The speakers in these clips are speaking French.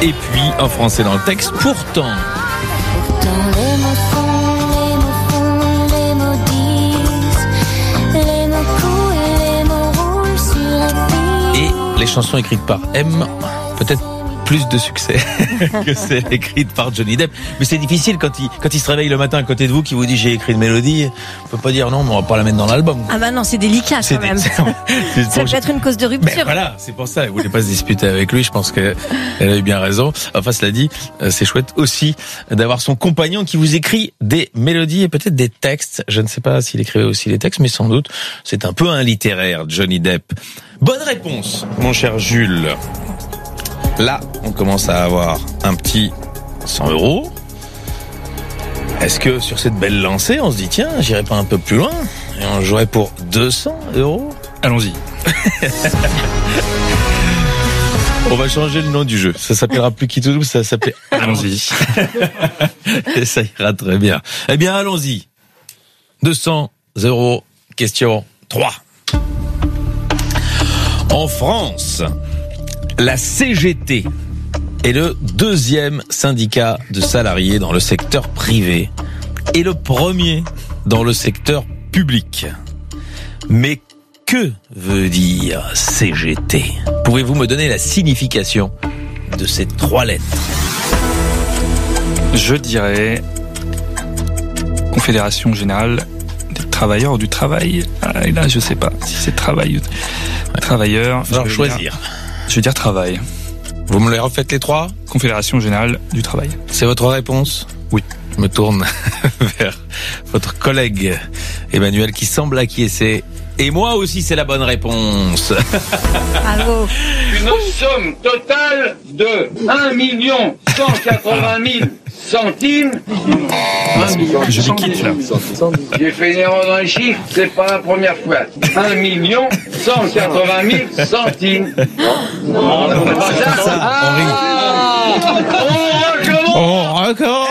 Et puis en français dans le texte, pourtant. Pourtant les mots font, les mots disent, les mots coulent et les mots roulent sur la vie. Et les chansons écrites par M, peut-être plus de succès que celles écrites par Johnny Depp. Mais c'est difficile quand il se réveille le matin à côté de vous, qui vous dit j'ai écrit une mélodie. On peut pas dire non, mais on va pas la mettre dans l'album. Ah bah non, c'est délicat quand même. Ça peut être une cause de rupture. Mais voilà, c'est pour ça. Elle voulait pas se disputer avec lui. Je pense qu'elle a eu bien raison. Enfin, cela dit, c'est chouette aussi d'avoir son compagnon qui vous écrit des mélodies et peut-être des textes. Je ne sais pas s'il écrivait aussi les textes, mais sans doute. C'est un peu un littéraire, Johnny Depp. Bonne réponse, mon cher Jules. Là, on commence à avoir un petit 100 €. Est-ce que sur cette belle lancée, on se dit tiens, j'irai pas un peu plus loin et on jouerait pour 200 €? Allons-y. On va changer le nom du jeu. Ça s'appellera plus Kitodou, ça s'appelait Allons-y. Et ça ira très bien. Eh bien, allons-y. 200 €, question 3. En France, la CGT est le deuxième syndicat de salariés dans le secteur privé et le premier dans le secteur public. Mais que veut dire CGT? Pouvez-vous me donner la signification de ces 3 lettres? Je dirais Confédération Générale des Travailleurs du Travail. Ah, et là, je sais pas si c'est travail ou travailleur. Alors choisir. Je veux dire travail. Vous me les refaites les 3? Confédération Générale du Travail. C'est votre réponse? Oui. Je me tourne vers votre collègue Emmanuel qui semble acquiescer. Et moi aussi, c'est la bonne réponse. Bravo. Une somme totale de 1 180 000 centimes. Je les quitte là. J'ai fait une erreur dans les chiffres, c'est pas la première fois. 1 180 000 centimes. Non, c'est pas ça. On recommence.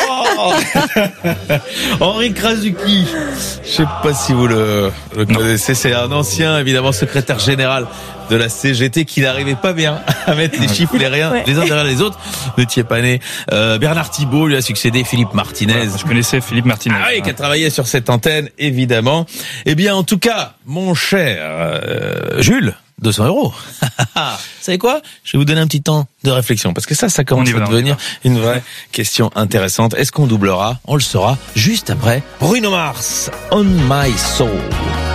Henri Krasuki. Je sais pas si vous le connaissez. C'est un ancien, évidemment, secrétaire général de la CGT qui n'arrivait pas bien à mettre les chiffres les uns derrière les autres. Vous n'étiez pas né. Bernard Thibault lui a succédé, Philippe Martinez. Je connaissais Philippe Martinez. Ah oui, qui a travaillé sur cette antenne, évidemment. Eh bien, en tout cas, mon cher Jules, 200 €. Vous savez quoi? Je vais vous donner un petit temps de réflexion, parce que ça commence à devenir une vraie question intéressante. Est-ce qu'on doublera? On le saura juste après Bruno Mars, On My Soul.